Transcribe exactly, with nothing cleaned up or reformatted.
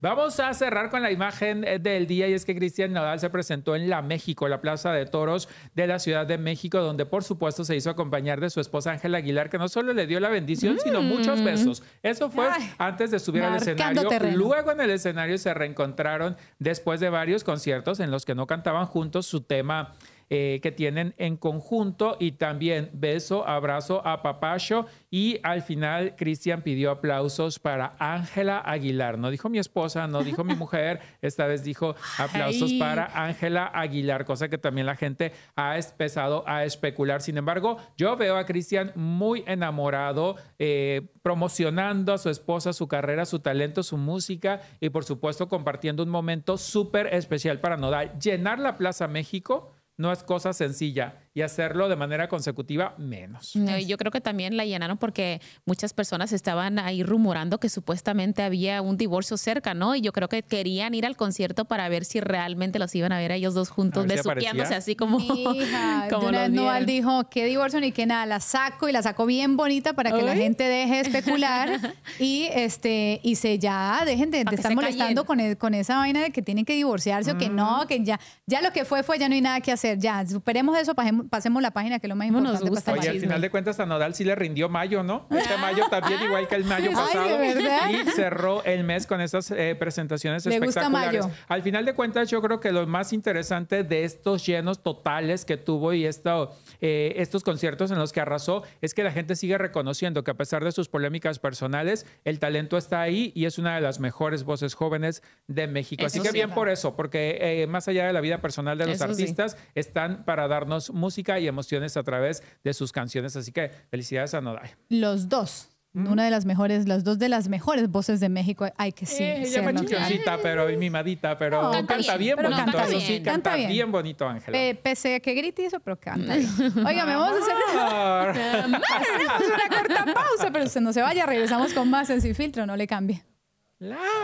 Vamos a cerrar con la imagen del día y es que Cristian Nodal se presentó en La México, la Plaza de Toros de la Ciudad de México, donde por supuesto se hizo acompañar de su esposa Ángela Aguilar, que no solo le dio la bendición, mm. sino muchos besos. Eso fue Ay, antes de subir al escenario. Terreno. Luego en el escenario se reencontraron después de varios conciertos en los que no cantaban juntos su tema Eh, que tienen en conjunto y también beso, abrazo, apapacho y al final Cristian pidió aplausos para Ángela Aguilar. No dijo mi esposa, no dijo mi mujer, esta vez dijo aplausos Ay. para Ángela Aguilar, cosa que también la gente ha empezado a especular. Sin embargo, yo veo a Cristian muy enamorado, eh, promocionando a su esposa, su carrera, su talento, su música y por supuesto compartiendo un momento súper especial para Nodal. Llenar la Plaza México no es cosa sencilla y hacerlo de manera consecutiva menos. No, yo creo que también la llenaron porque muchas personas estaban ahí rumorando que supuestamente había un divorcio cerca, ¿no? Y yo creo que querían ir al concierto para ver si realmente los iban a ver a ellos dos juntos, besuqueándose si así como, Hija, como los Nodal dijo, qué divorcio ni qué nada, la saco y la sacó bien bonita para que ¿Ay? la gente deje de especular y este y se ya dejen de, de estar molestando con, el, con esa vaina de que tienen que divorciarse mm. o que no, que ya, ya lo que fue fue, ya no hay nada que hacer, ya superemos eso, pasemos, pasemos la página que es lo más importante. Nos gusta. Oye, al final de cuentas a Nodal sí le rindió mayo, ¿no? Este mayo también igual que el mayo pasado. Ay, ¿de verdad? Y cerró el mes con estas eh, presentaciones le espectaculares. Gusta mayo. Al final de cuentas yo creo que lo más interesante de estos llenos totales que tuvo y esto, eh, estos conciertos en los que arrasó es que la gente sigue reconociendo que a pesar de sus polémicas personales, el talento está ahí y es una de las mejores voces jóvenes de México. Eso Así que sí, bien claro. por eso, porque eh, más allá de la vida personal de los eso artistas, sí. están para darnos música y emociones a través de sus canciones. Así que felicidades a Nodal. Los dos. ¿Mm? Una de las mejores, las dos de las mejores voces de México, hay que sí. Eh, ella es chilloncita, pero y mimadita, pero no, canta, canta bien, bien bonito. Canta eso bien. sí, canta, canta bien. bien bonito, Ángela. P pese a que grite eso, pero canta bien. Oiga, me vamos a hacer una, una corta pausa, pero usted no se vaya, regresamos con más en Sin Filtro, no le cambie. La